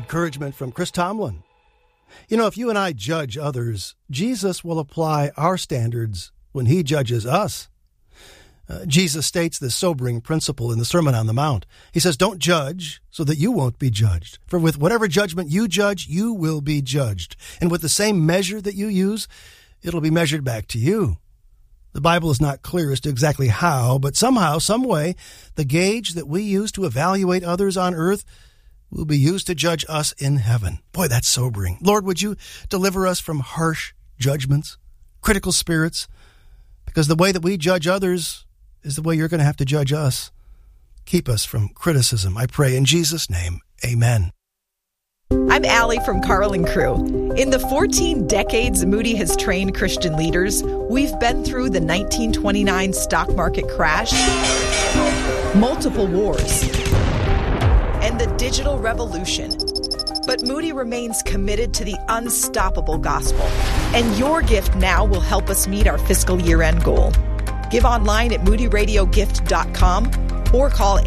encouragement from Chris Tomlin. You know, if you and I judge others, Jesus will apply our standards when he judges us. Jesus states this sobering principle in the Sermon on the Mount. He says, don't judge so that you won't be judged. For with whatever judgment you judge, you will be judged. And with the same measure that you use, it'll be measured back to you. The Bible is not clear as to exactly how, but somehow, some way, the gauge that we use to evaluate others on earth will be used to judge us in heaven. Boy, that's sobering. Lord, would you deliver us from harsh judgments, critical spirits? Because the way that we judge others is the way you're going to have to judge us. Keep us from criticism, I pray in Jesus' name. Amen. I'm Allie from Carl and Crew. In the 14 decades Moody has trained Christian leaders, we've been through the 1929 stock market crash, multiple wars, and the digital revolution. But Moody remains committed to the unstoppable gospel, and your gift now will help us meet our fiscal year-end goal. Give online at moodyradiogift.com or call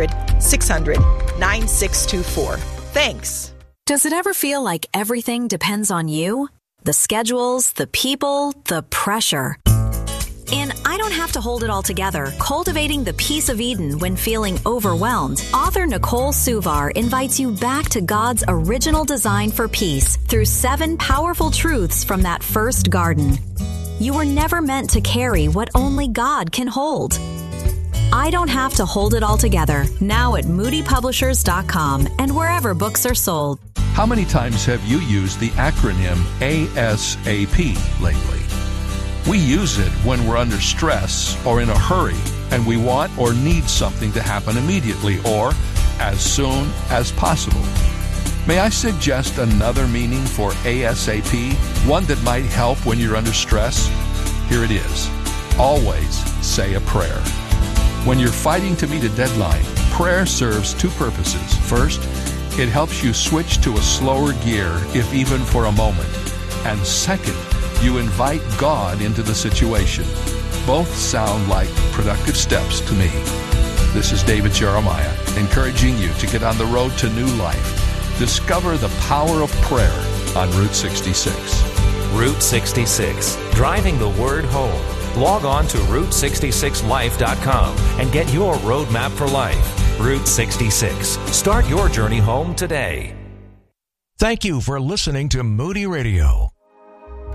800-600-9624. Thanks. Does it ever feel like everything depends on you? The schedules, the people, the pressure. In I Don't Have to Hold It All Together, Cultivating the Peace of Eden When Feeling Overwhelmed, author Nicole Suvar invites you back to God's original design for peace through 7 powerful truths from that first garden. You were never meant to carry what only God can hold. I Don't Have to Hold It All Together, now at moodypublishers.com and wherever books are sold. How many times have you used the acronym ASAP lately? We use it when we're under stress or in a hurry and we want or need something to happen immediately or as soon as possible. May I suggest another meaning for ASAP, one that might help when you're under stress? Here it is. Always say a prayer. When you're fighting to meet a deadline, prayer serves 2 purposes. First, it helps you switch to a slower gear, if even for a moment. And second, you invite God into the situation. Both sound like productive steps to me. This is David Jeremiah, encouraging you to get on the road to new life. Discover the power of prayer on Route 66. Route 66, driving the word home. Log on to Route66Life.com and get your roadmap for life. Route 66. Start your journey home today. Thank you for listening to Moody Radio.